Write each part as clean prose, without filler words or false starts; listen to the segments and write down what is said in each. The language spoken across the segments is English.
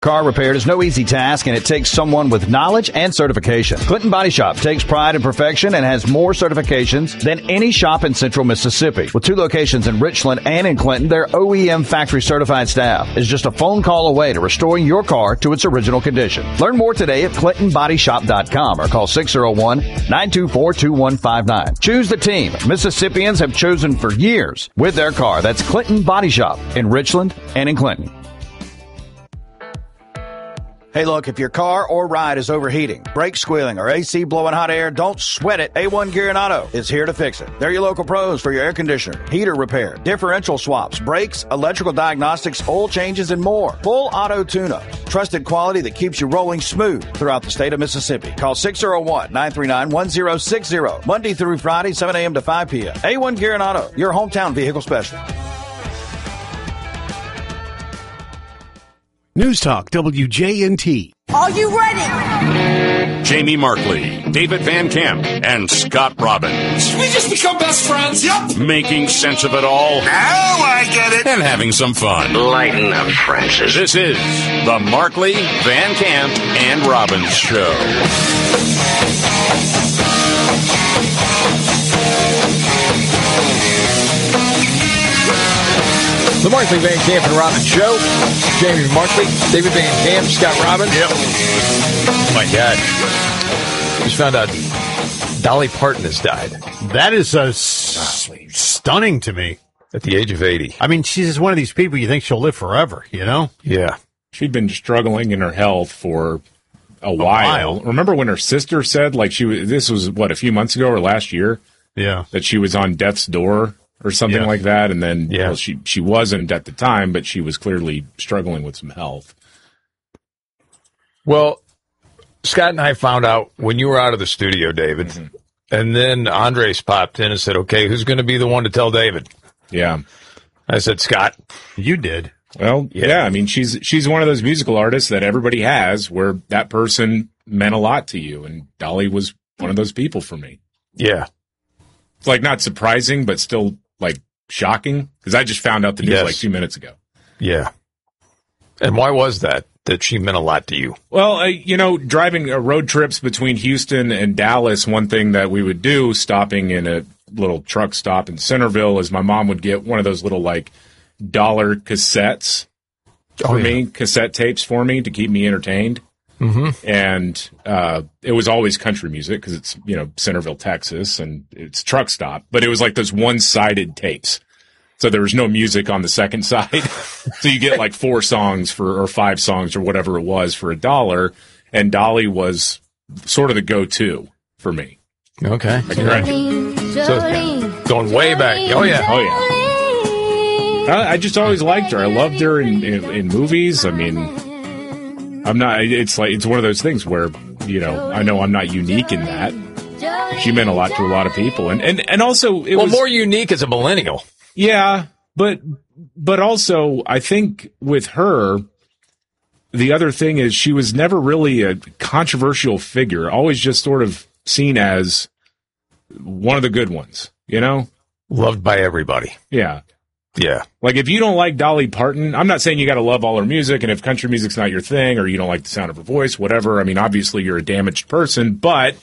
Car repair is no easy task, and it takes someone with knowledge and certification. Clinton Body Shop takes pride in perfection and has more certifications than any shop in Central Mississippi. With 2 locations in Richland and in Clinton, their OEM factory certified staff is just a phone call away to restoring your car to its original condition. Learn more today at ClintonBodyShop.com or call 601-924-2159. Choose the team Mississippians have chosen for years with their car. That's Clinton Body Shop in Richland and in Clinton. Hey, look, if your car or ride is overheating, brake squealing, or AC blowing hot air, don't sweat it. A1 Gear and Auto is here to fix it. They're your local pros for your air conditioner, heater repair, differential swaps, brakes, electrical diagnostics, oil changes, and more. Full auto tune-ups. Trusted quality that keeps you rolling smooth throughout the state of Mississippi. Call 601-939-1060. Monday through Friday, 7 a.m. to 5 p.m. A1 Gear and Auto, your hometown vehicle specialist. News Talk WJNT. Are you ready? Jamie Markley, David Van Camp, and Scott Robbins. We just become best friends. Yep. Making sense of it all. Now I get it. And having some fun. Lighten up, Francis. This is the Markley, Van Camp, and Robbins Show. The Markley, Van Camp, and Robbins Show. Jamie Markley, David Van Camp, Scott Robbins. Yep. Oh, my God. Just found out Dolly Parton has died. That is stunning to me. At the age of 80. I mean, she's just one of these people you think she'll live forever, you know? Yeah. She'd been struggling in her health for a while. Remember when her sister said, like, this was, a few months ago or last year? Yeah. That she was on death's door or something like that. And then well, she wasn't at the time, but she was clearly struggling with some health. Well, Scott and I found out when you were out of the studio, David, and then Andres popped in and said, okay, who's going to be the one to tell David? Yeah. I said, Scott. You did. Well, yeah. I mean, she's one of those musical artists that everybody has where that person meant a lot to you. And Dolly was one of those people for me. Yeah. It's like not surprising, but still like shocking because I just found out the news like 2 minutes ago. Yeah. And why was that she meant a lot to you? Well, driving road trips between Houston and Dallas, one thing that we would do, stopping in a little truck stop in Centerville, is my mom would get one of those little like dollar cassettes for me, cassette tapes for me to keep me entertained. Mm-hmm. And it was always country music because it's, Centerville, Texas, and it's truck stop. But it was like those one-sided tapes. So there was no music on the second side. So you get like 4 songs or 5 songs or whatever it was for $1. And Dolly was sort of the go-to for me. Okay. Jolene, going way back. Oh, yeah. Oh, yeah. I just always liked her. I loved her in movies. I mean, it's one of those things where, I know I'm not unique in that. She meant a lot to a lot of people. And also it was more unique as a millennial. Yeah, but also I think with her, the other thing is she was never really a controversial figure, always just sort of seen as one of the good ones, Loved by everybody. Yeah. Yeah. Like if you don't like Dolly Parton, I'm not saying you got to love all her music, and if country music's not your thing or you don't like the sound of her voice, whatever, I mean, obviously you're a damaged person, but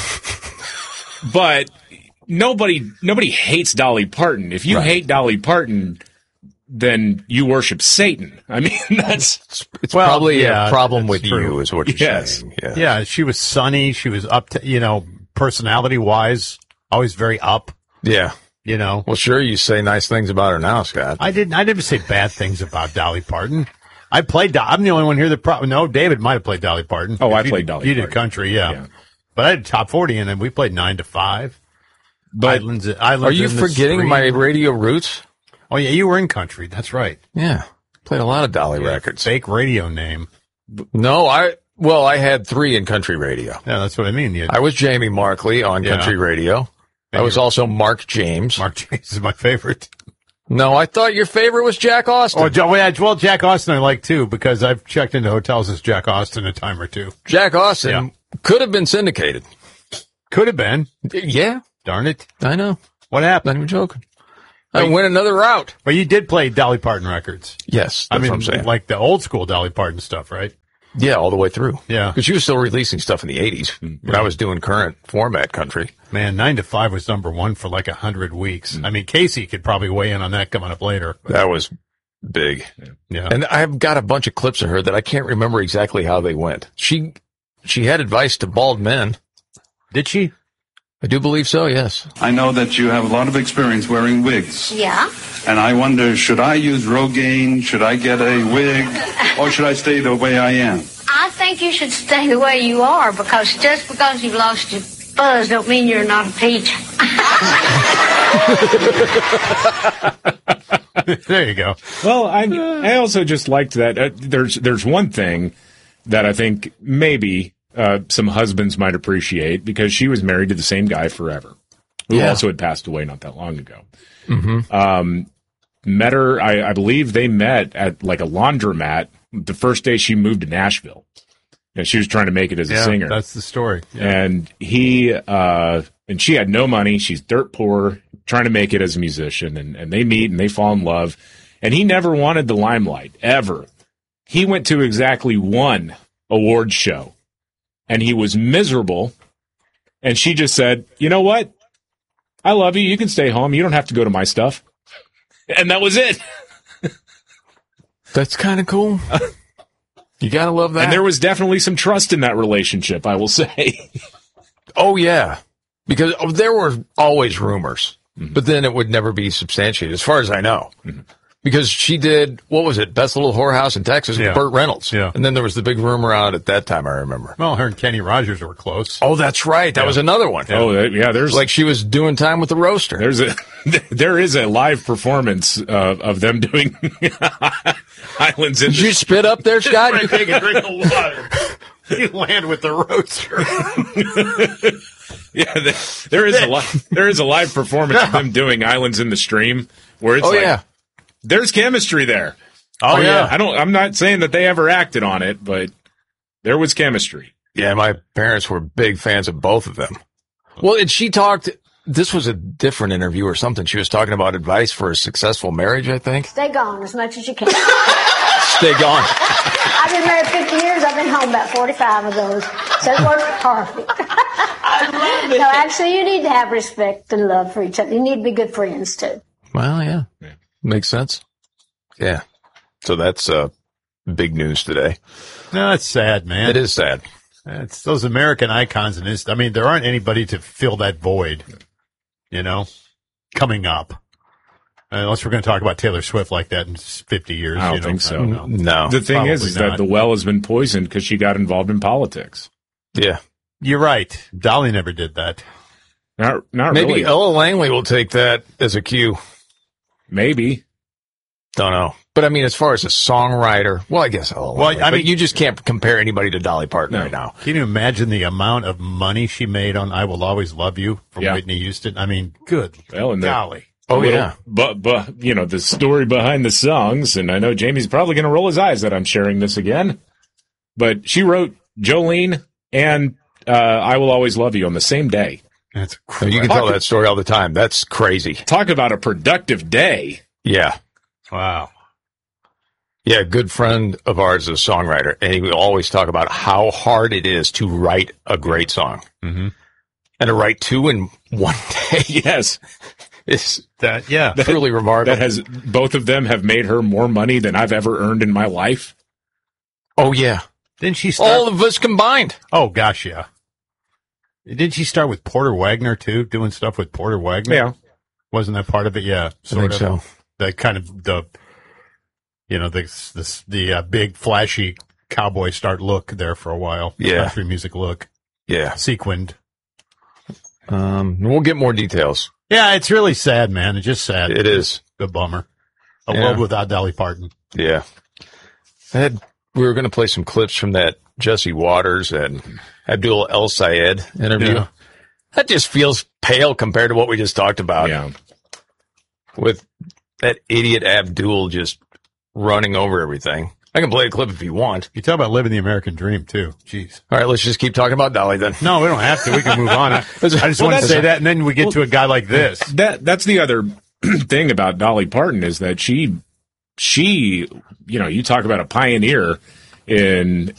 nobody hates Dolly Parton. If you hate Dolly Parton, then you worship Satan. I mean, it's probably a problem with you is what you're saying. Yeah. Yeah, she was sunny. She was up to, personality-wise, always very up. Yeah. Well, sure, you say nice things about her now, Scott. I didn't say bad things about Dolly Parton. I'm the only one here that no, David might have played Dolly Parton. Oh, I played Dolly Parton. You did country, yeah. But I did top 40, and then we played 9 to 5. But Islands are you forgetting my radio roots? Oh, yeah, you were in country. That's right. Yeah. Played a lot of Dolly records. Fake radio name. No, I had 3 in country radio. Yeah, that's what I mean. I was Jamie Markley on country radio. I was also Mark James. Mark James is my favorite. No, I thought your favorite was Jack Austin. Well, Jack Austin I like too, because I've checked into hotels as Jack Austin a time or two. Jack Austin could have been syndicated. Could have been. Yeah. Darn it. I know. What happened? Not even joking. I went another route. But you did play Dolly Parton records. Yes, that's what I'm saying. Like the old school Dolly Parton stuff, right? Yeah, all the way through. Yeah. Because she was still releasing stuff in the 80s when I was doing current format country. Man, 9 to 5 was number one for like 100 weeks. I mean, Casey could probably weigh in on that coming up later. That was big. Yeah. And I've got a bunch of clips of her that I can't remember exactly how they went. She had advice to bald men. Did she? I do believe so, yes. I know that you have a lot of experience wearing wigs. Yeah. And I wonder, should I use Rogaine? Should I get a wig? Or should I stay the way I am? I think you should stay the way you are, because just because you've lost your fuzz don't mean you're not a peach. There you go. Well, I also just liked that. There's one thing that I think maybe some husbands might appreciate, because she was married to the same guy forever, who also had passed away not that long ago. Mm-hmm. Met her, I believe they met at like a laundromat the first day she moved to Nashville. And she was trying to make it as a singer. That's the story. Yeah. And and she had no money. She's dirt poor, trying to make it as a musician. And they meet and they fall in love. And he never wanted the limelight, ever. He went to exactly one awards show. And he was miserable. And she just said, you know what? I love you. You can stay home. You don't have to go to my stuff. And that was it. That's kind of cool. You gotta love that. And there was definitely some trust in that relationship, I will say. Oh, yeah. Because there were always rumors, but then it would never be substantiated, as far as I know. Mm-hmm. Because she did, what was it, Best Little Whorehouse in Texas with Burt Reynolds. Yeah. And then there was the big rumor out at that time, I remember. Well, her and Kenny Rogers were close. Oh, that's right. That was another one. Oh, yeah. There's like she was doing time with the roaster. There is a live performance of them doing Islands in. Did you spit up there, Scott? You take a drink of water. You land with the roaster. Yeah, there is a live performance of them doing Islands in the Stream, where it's there's chemistry there. Oh yeah. I'm not saying that they ever acted on it, but there was chemistry. Yeah, my parents were big fans of both of them. Well, and she talked, this was a different interview or something. She was talking about advice for a successful marriage, I think. Stay gone as much as you can. Stay gone. I've been married 50 years. I've been home about 45 of those. So it works perfect. I love it. No, actually, you need to have respect and love for each other. You need to be good friends, too. Well, yeah. Makes sense. Yeah. So that's big news today. No, it's sad, man. It is sad. It's those American icons, and I mean, there aren't anybody to fill that void, coming up. Unless we're going to talk about Taylor Swift like that in 50 years. I don't think so. No. The thing is that the well has been poisoned because she got involved in politics. Yeah. You're right. Dolly never did that. Not Maybe really. Ella Langley will take that as a cue. Maybe. Don't know. But I mean, as far as a songwriter, well, I guess Ella Langley. I mean, but you just can't compare anybody to Dolly Parton right now. Can you imagine the amount of money she made on "I Will Always Love You" from Whitney Houston? I mean, good golly. Yeah. But the story behind the songs, and I know Jamie's probably going to roll his eyes that I'm sharing this again, but she wrote Jolene and "I Will Always Love You" on the same day. That's crazy. You can tell that story all the time. That's crazy. Talk about a productive day. Yeah. Wow. Yeah, a good friend of ours is a songwriter, and he will always talk about how hard it is to write a great song. Mm-hmm. And to write two in one day. Yes. It's truly remarkable. Both of them have made her more money than I've ever earned in my life. Oh, yeah. Didn't she start? All of us combined. Oh, gosh, yeah. Didn't she start with Porter Wagner, too, doing stuff with Porter Wagner? Yeah. Wasn't that part of it? Yeah, I think so. The kind of the big flashy cowboy start look there for a while. Yeah. Country music look. Yeah. Sequined. We'll get more details. Yeah, it's really sad, man. It's just sad. It is. A bummer. A world without Dolly Parton. Yeah. We were going to play some clips from that Jesse Waters and Abdul El Sayed interview. Yeah. That just feels pale compared to what we just talked about. Yeah. With that idiot Abdul just running over everything. I can play a clip if you want. You talk about living the American dream, too. Jeez. All right, let's just keep talking about Dolly then. No, we don't have to. We can move on. I just want to say that, and then we get to a guy like this. That's the other thing about Dolly Parton is that she, you know, you talk about a pioneer in